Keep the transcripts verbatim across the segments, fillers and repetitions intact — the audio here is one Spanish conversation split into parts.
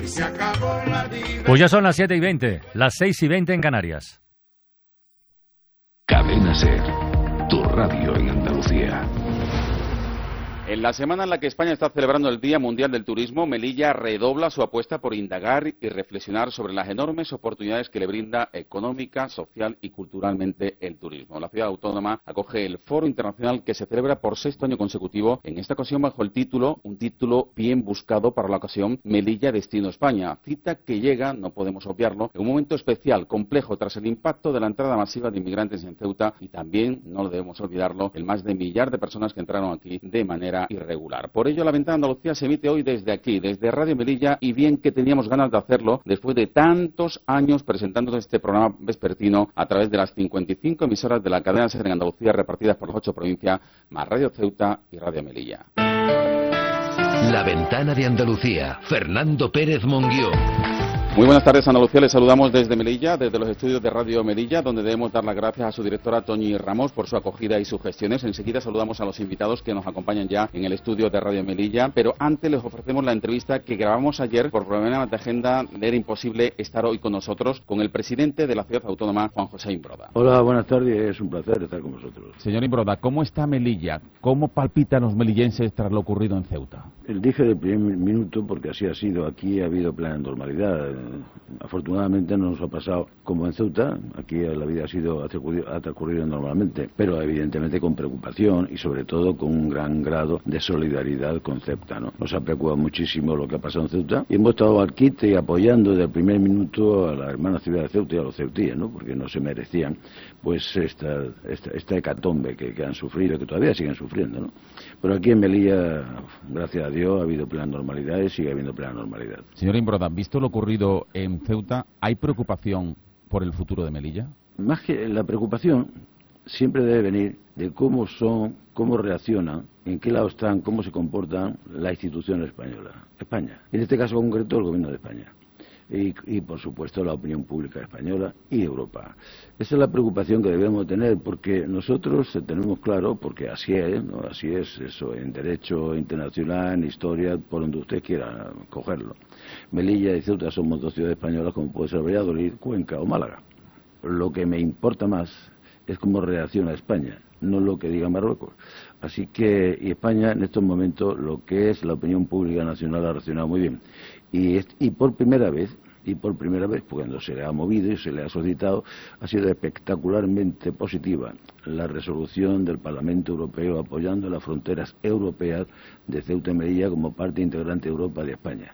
se acabó la vida. Pues ya son las siete y veinte, las seis y veinte en Canarias. Cadena SER, tu radio en Andalucía. En la semana en la que España está celebrando el Día Mundial del Turismo, Melilla redobla su apuesta por indagar y reflexionar sobre las enormes oportunidades que le brinda económica, social y culturalmente el turismo. La ciudad autónoma acoge el Foro Internacional que se celebra por sexto año consecutivo, en esta ocasión bajo el título, un título bien buscado para la ocasión, Melilla Destino España. Cita que llega, no podemos obviarlo, en un momento especial, complejo, tras el impacto de la entrada masiva de inmigrantes en Ceuta y también, no lo debemos olvidarlo, el más de millar de personas que entraron aquí de manera irregular. Por ello, La Ventana de Andalucía se emite hoy desde aquí, desde Radio Melilla, y bien que teníamos ganas de hacerlo después de tantos años presentando este programa vespertino a través de las cincuenta y cinco emisoras de la cadena SER en Andalucía repartidas por las ocho provincias, más Radio Ceuta y Radio Melilla. La Ventana de Andalucía, Fernando Pérez Monguió. Muy buenas tardes, Andalucía. Les saludamos desde Melilla, desde los estudios de Radio Melilla, donde debemos dar las gracias a su directora Toñi Ramos por su acogida y sus gestiones. Enseguida saludamos a los invitados que nos acompañan ya en el estudio de Radio Melilla, pero antes les ofrecemos la entrevista que grabamos ayer. Por problemas de agenda era imposible estar hoy con nosotros, con el presidente de la ciudad autónoma, Juan José Imbroda. Hola, buenas tardes, es un placer estar con vosotros. Señor Imbroda, ¿cómo está Melilla? ¿Cómo palpitan los melillenses tras lo ocurrido en Ceuta? El dije del primer minuto porque así ha sido. Aquí ha habido plena normalidad. Afortunadamente no nos ha pasado como en Ceuta. Aquí la vida ha sido ha transcurrido, ha transcurrido normalmente, pero evidentemente con preocupación y sobre todo con un gran grado de solidaridad con Ceuta, ¿no? Nos ha preocupado muchísimo lo que ha pasado en Ceuta y hemos estado al quite y apoyando desde el primer minuto a la hermana ciudad de Ceuta y a los ceutíes, ¿no? Porque no se merecían pues esta esta, esta hecatombe que, que han sufrido, que todavía siguen sufriendo, ¿no? Pero aquí en Melilla, gracias a Dios, ha habido plena normalidad y sigue habiendo plena normalidad. Señor Imbroda, visto lo ocurrido en Ceuta, ¿hay preocupación por el futuro de Melilla? Más que la preocupación siempre debe venir de cómo son, cómo reaccionan, en qué lado están, cómo se comportan las instituciones españolas, España. En este caso concreto, el Gobierno de España. Y, y, por supuesto, la opinión pública española y Europa. Esa es la preocupación que debemos tener, porque nosotros tenemos claro, porque así es, ¿no? Así es eso, en derecho internacional, en historia, por donde usted quiera cogerlo. Melilla y Ceuta somos dos ciudades españolas, como puede ser Valladolid, Cuenca o Málaga. Lo que me importa más es cómo reacciona España, no lo que diga Marruecos. Así que, y España en estos momentos, lo que es la opinión pública nacional ha reaccionado muy bien. Y, y por primera vez, y por primera vez, cuando se le ha movido y se le ha solicitado, ha sido espectacularmente positiva la resolución del Parlamento Europeo apoyando las fronteras europeas de Ceuta y Melilla como parte integrante de Europa de España.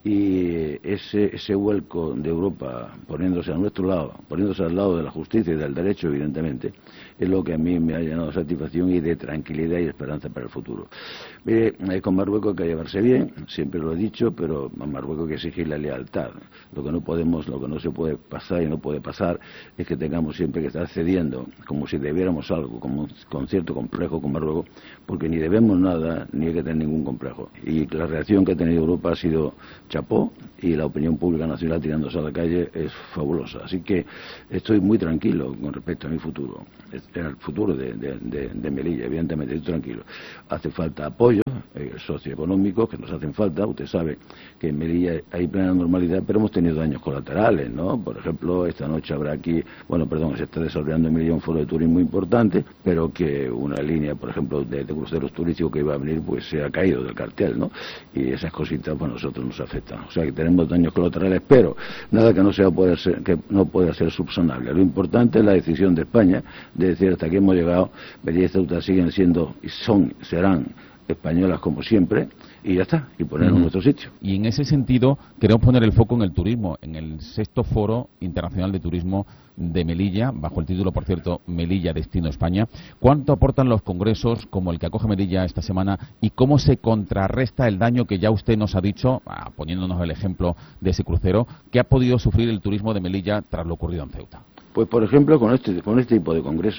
Y ese, ese vuelco de Europa poniéndose a nuestro lado, poniéndose al lado de la justicia y del derecho, evidentemente, es lo que a mí me ha llenado de satisfacción y de tranquilidad y esperanza para el futuro. Mire, con Marruecos hay que llevarse bien, siempre lo he dicho, pero a Marruecos hay que exigir la lealtad. Lo que no podemos, lo que no se puede pasar y no puede pasar es que tengamos siempre que estar cediendo, como si debiéramos algo, como un, con cierto complejo con Marruecos, porque ni debemos nada, ni hay que tener ningún complejo. Y la reacción que ha tenido Europa ha sido chapó, y la opinión pública nacional tirándose a la calle es fabulosa. Así que estoy muy tranquilo con respecto a mi futuro, el futuro de, de, de, de Melilla, evidentemente estoy tranquilo. Hace falta apoyo eh, socioeconómico, que nos hacen falta. Usted sabe que en Melilla hay plena normalidad, pero hemos tenido daños colaterales, ¿no? Por ejemplo, esta noche habrá aquí, bueno, perdón, se está desarrollando en Melilla un foro de turismo importante, pero que una línea, por ejemplo, de, de cruceros turísticos que iba a venir, pues se ha caído del cartel, ¿no? Y esas cositas, pues a nosotros nos afectan. O sea que tenemos daños colaterales, pero nada que no sea poder ser, que no pueda ser subsanable. Lo importante es la decisión de España de decir hasta aquí hemos llegado. Melilla y Ceuta siguen siendo y son, serán españolas como siempre, y ya está, y ponernos en nuestro sitio. Y en ese sentido queremos poner el foco en el turismo, en el sexto Foro Internacional de Turismo de Melilla, bajo el título, por cierto, Melilla Destino España. ¿Cuánto aportan los congresos como el que acoge Melilla esta semana y cómo se contrarresta el daño que ya usted nos ha dicho, ah, poniéndonos el ejemplo de ese crucero, que ha podido sufrir el turismo de Melilla tras lo ocurrido en Ceuta? Pues, por ejemplo, con este, con este tipo de congresos.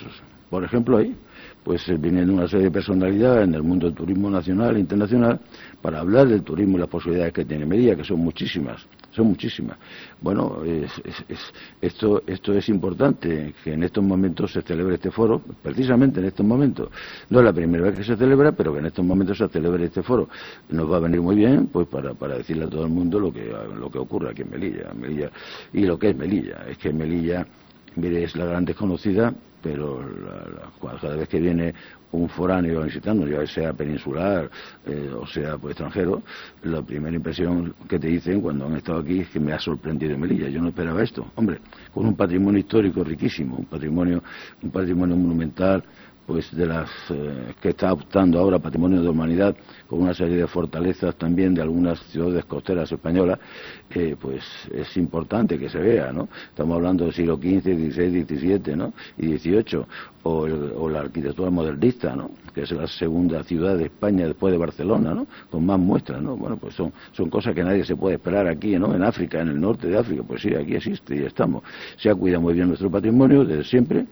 por ejemplo, ahí, pues vienen una serie de personalidades en el mundo del turismo nacional e internacional para hablar del turismo y las posibilidades que tiene Melilla, que son muchísimas, son muchísimas. Bueno, es, es, es, esto, esto es importante, que en estos momentos se celebre este foro, precisamente en estos momentos. No es la primera vez que se celebra, pero que en estos momentos se celebre este foro. Nos va a venir muy bien, pues para, para decirle a todo el mundo lo que, lo que ocurre aquí en Melilla, Melilla y lo que es Melilla. Es que Melilla, mire, es la gran desconocida, pero la, la, cada vez que viene un foráneo visitando, ya sea peninsular eh, o sea pues, extranjero, la primera impresión que te dicen cuando han estado aquí es que me ha sorprendido Melilla. Yo no esperaba esto, hombre, con un patrimonio histórico riquísimo, un patrimonio, un patrimonio monumental, pues de las eh, que está optando ahora Patrimonio de la Humanidad, con una serie de fortalezas también de algunas ciudades costeras españolas, eh, pues es importante que se vea, ¿no? Estamos hablando del siglo quince, dieciséis, diecisiete, ¿no? Y dieciocho, o, el, o la arquitectura modernista, ¿no? Que es la segunda ciudad de España después de Barcelona, ¿no? Con más muestras, ¿no? Bueno, pues son, son cosas que nadie se puede esperar aquí, ¿no? En África, en el norte de África, pues sí, aquí existe y estamos. Se ha cuidado muy bien nuestro patrimonio desde siempre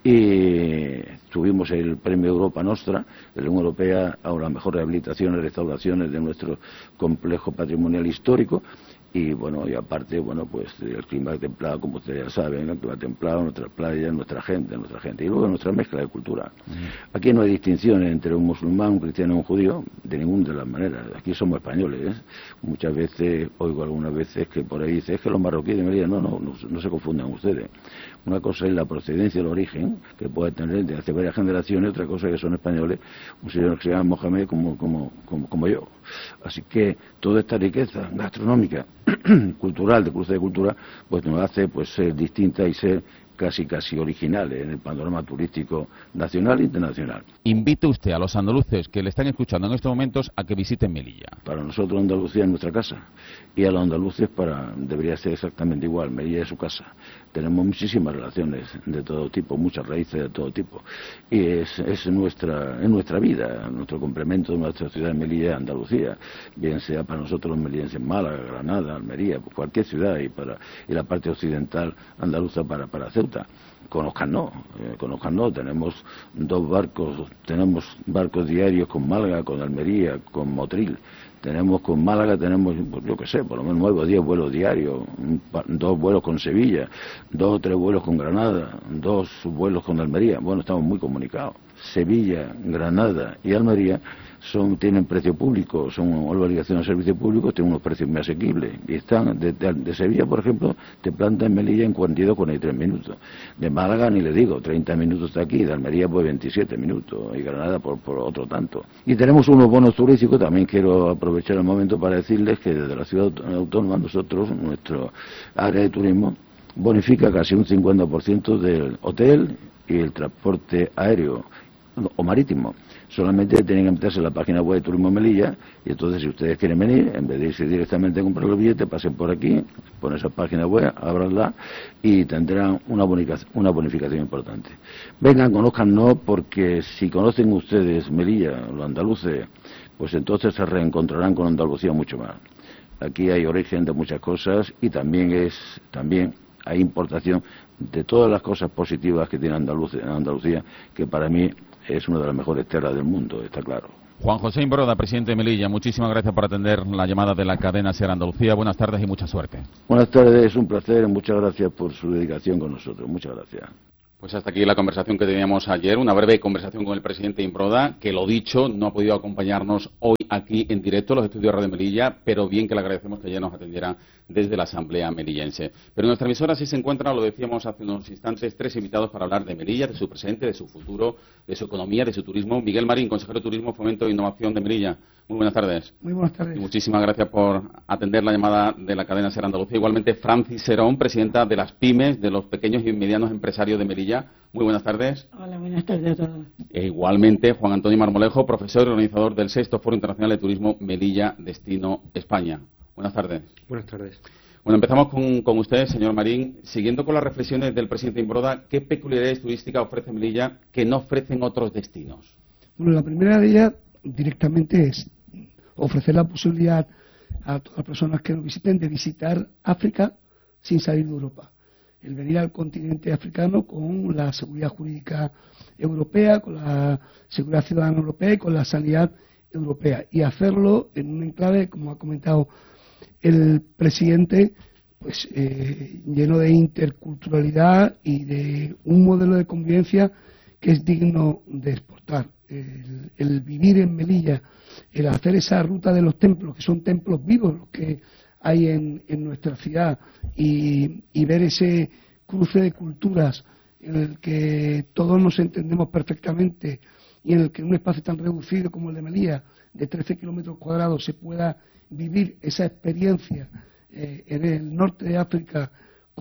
y tuvimos el premio Europa Nostra de la Unión Europea a la mejor rehabilitación y restauraciones de nuestro complejo patrimonial histórico. Y bueno, y aparte, bueno, pues el clima templado, como ustedes ya saben, el clima templado, nuestras playas, nuestra gente, nuestra gente, y luego nuestra mezcla de cultura. Uh-huh. Aquí no hay distinciones entre un musulmán, un cristiano y un judío, de ninguna de las maneras. Aquí somos españoles, ¿eh? Muchas veces, oigo algunas veces que por ahí dice, es que los marroquíes de Melilla, no, no, no, no se confundan ustedes. Una cosa es la procedencia, el origen, que puede tener desde hace varias generaciones, otra cosa es que son españoles, un señor que se llama Mohamed como, como, como, como yo. Así que toda esta riqueza gastronómica, cultural, de cruce de cultura, pues nos hace pues ser distinta y ser casi casi originales en el panorama turístico nacional e internacional. Invite usted a los andaluces que le están escuchando en estos momentos a que visiten Melilla. Para nosotros Andalucía es nuestra casa y a los andaluces para debería ser exactamente igual. Melilla es su casa. Tenemos muchísimas relaciones de todo tipo, muchas raíces de todo tipo y es, es nuestra es nuestra vida, nuestro complemento de nuestra ciudad de Melilla, Andalucía, bien sea para nosotros los melillenses Málaga, Granada, Almería, cualquier ciudad y para y la parte occidental andaluza para para Ceuta. Conozcanos, eh, conozcanos, tenemos dos barcos, tenemos barcos diarios con Málaga, con Almería, con Motril, tenemos con Málaga, tenemos, pues, yo qué sé, por lo menos nueve o diez vuelos diarios, un, dos vuelos con Sevilla, dos o tres vuelos con Granada, dos vuelos con Almería, bueno, estamos muy comunicados. Sevilla, Granada y Almería son tienen precio público, son obligaciones de servicio público, tienen unos precios muy asequibles y están de, de, de Sevilla, por ejemplo, te planta en Melilla en cuarenta y dos, cuarenta y tres minutos. De Málaga ni le digo, treinta minutos está aquí, de Almería pues veintisiete minutos y Granada por, por otro tanto. Y tenemos unos bonos turísticos, también quiero aprovechar el momento para decirles que desde la ciudad autónoma nosotros, nuestro área de turismo, bonifica casi un cincuenta por ciento del hotel y el transporte aéreo o marítimo. Solamente tienen que meterse en la página web de Turismo Melilla y entonces si ustedes quieren venir, en vez de irse directamente a comprar los billetes, pasen por aquí, ponen esa página web, ábranla y tendrán una bonificación, una bonificación importante. Vengan, conózcannos, porque si conocen ustedes Melilla, los andaluces, pues entonces se reencontrarán con Andalucía mucho más. Aquí hay origen de muchas cosas y también es también hay importación de todas las cosas positivas que tiene Andalucía, Andalucía, que para mí es una de las mejores tierras del mundo, está claro. Juan José Imbroda, presidente de Melilla, muchísimas gracias por atender la llamada de la cadena SER Andalucía. Buenas tardes y mucha suerte. Buenas tardes, es un placer, muchas gracias por su dedicación con nosotros, muchas gracias. Pues hasta aquí la conversación que teníamos ayer, una breve conversación con el presidente Imbroda, que lo dicho, no ha podido acompañarnos hoy aquí en directo en los estudios de Radio Melilla, pero bien que le agradecemos que ayer nos atendiera desde la Asamblea Melillense. Pero en nuestra emisora sí se encuentran, lo decíamos hace unos instantes, tres invitados para hablar de Melilla, de su presente, de su futuro, de su economía, de su turismo. Miguel Marín, consejero de Turismo, Fomento e Innovación de Melilla. Muy buenas tardes. Muy buenas tardes. Y muchísimas gracias por atender la llamada de la cadena SER Andalucía. Igualmente, Francis Serón, presidenta de las pymes, de los pequeños y medianos empresarios de Melilla. Muy buenas tardes. Hola, buenas tardes a todos. E igualmente, Juan Antonio Marmolejo, profesor y organizador del sexto Foro Internacional de Turismo Melilla Destino España. Buenas tardes. Buenas tardes. Bueno, empezamos con, con usted, señor Marín. Siguiendo con las reflexiones del presidente Imbroda, ¿qué peculiaridades turísticas ofrece Melilla que no ofrecen otros destinos? Bueno, la primera de ellas directamente es ofrecer la posibilidad a todas las personas que nos visiten de visitar África sin salir de Europa. el venir al continente africano con la seguridad jurídica europea, con la seguridad ciudadana europea y con la sanidad europea, y hacerlo en un enclave, como ha comentado el presidente, pues eh, lleno de interculturalidad y de un modelo de convivencia que es digno de exportar. El, el vivir en Melilla, el hacer esa ruta de los templos, que son templos vivos los que hay en, en nuestra ciudad, y, y ver ese cruce de culturas en el que todos nos entendemos perfectamente y en el que en un espacio tan reducido como el de Melilla, de trece kilómetros cuadrados, se pueda vivir esa experiencia eh, en el norte de África,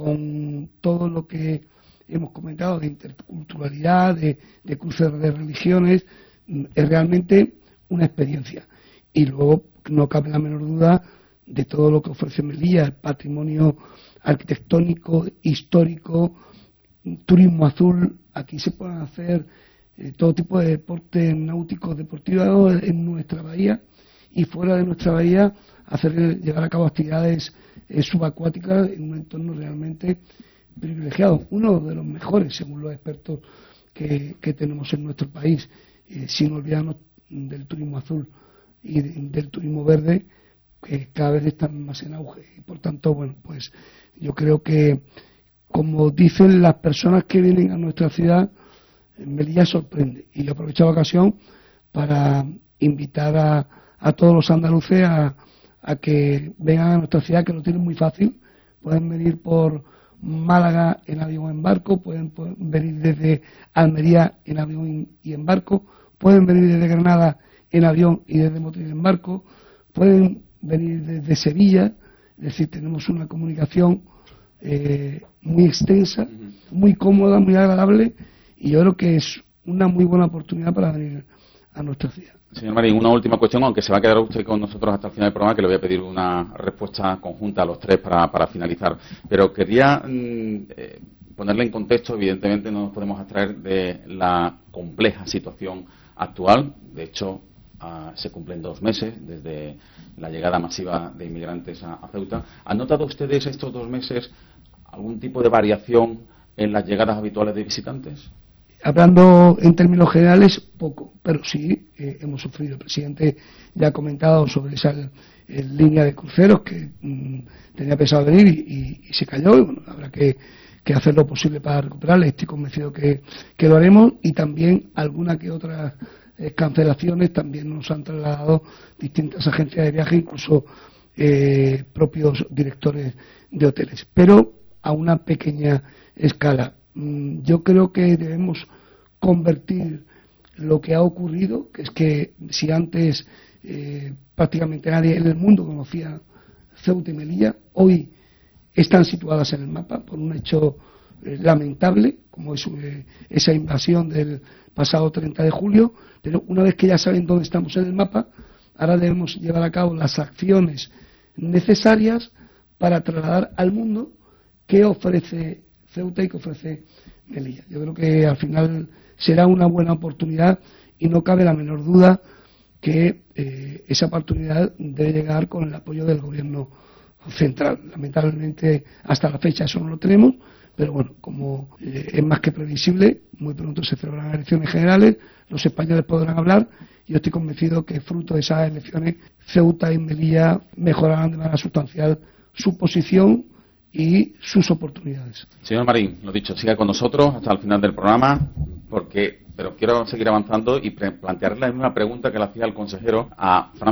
con todo lo que hemos comentado de interculturalidad, de, de cruces de religiones, es realmente una experiencia. Y luego no cabe la menor duda de todo lo que ofrece Melilla, el patrimonio arquitectónico, histórico, turismo azul. Aquí se pueden hacer eh, todo tipo de deportes náuticos deportivos en nuestra bahía, y fuera de nuestra bahía hacer llevar a cabo actividades eh, subacuáticas en un entorno realmente privilegiado, uno de los mejores según los expertos que, que tenemos en nuestro país, eh, sin olvidarnos del turismo azul y de, del turismo verde, que cada vez están más en auge. Y por tanto, bueno, pues yo creo que, como dicen las personas que vienen a nuestra ciudad, Melilla sorprende. Y yo aprovecho la ocasión para invitar a, a todos los andaluces a, a que vengan a nuestra ciudad, que lo tienen muy fácil. Pueden venir por Málaga en avión o en barco, pueden, pueden venir desde Almería en avión y en barco, pueden venir desde Granada en avión y desde Motril en barco, pueden venir desde Sevilla. Es decir, tenemos una comunicación eh, muy extensa, muy cómoda, muy agradable, y yo creo que es una muy buena oportunidad para venir a nuestra ciudad. Señor Marín, una última cuestión, aunque se va a quedar usted con nosotros hasta el final del programa, que le voy a pedir una respuesta conjunta a los tres para, para finalizar. Pero quería mmm, eh, ponerle en contexto. Evidentemente no nos podemos abstraer de la compleja situación actual. De hecho, uh, se cumplen dos meses desde la llegada masiva de inmigrantes a, a Ceuta. ¿Han notado ustedes estos dos meses algún tipo de variación en las llegadas habituales de visitantes? Hablando en términos generales, poco, pero sí eh, hemos sufrido. El presidente ya ha comentado sobre esa eh, línea de cruceros que mmm, tenía pensado venir y, y, y se cayó. Y bueno, habrá que, que hacer lo posible para recuperarla. Estoy convencido que, que lo haremos, y también alguna que otras eh, cancelaciones también nos han trasladado distintas agencias de viaje, incluso eh, propios directores de hoteles, pero a una pequeña escala. Yo creo que debemos convertir lo que ha ocurrido, que es que si antes eh, prácticamente nadie en el mundo conocía Ceuta y Melilla, hoy están situadas en el mapa por un hecho eh, lamentable, como es eh, esa invasión del pasado treinta de julio, pero una vez que ya saben dónde estamos en el mapa, ahora debemos llevar a cabo las acciones necesarias para trasladar al mundo qué ofrece Ceuta y que ofrece Melilla. Yo creo que al final será una buena oportunidad, y no cabe la menor duda que eh, esa oportunidad debe llegar con el apoyo del gobierno central. Lamentablemente hasta la fecha eso no lo tenemos, pero bueno, como eh, es más que previsible, muy pronto se celebran elecciones generales, los españoles podrán hablar, y yo estoy convencido que fruto de esas elecciones Ceuta y Melilla mejorarán de manera sustancial su posición y sus oportunidades. Señor Marín, lo dicho, siga con nosotros hasta el final del programa, porque pero quiero seguir avanzando y plantearle la misma pregunta que le hacía el consejero a Fran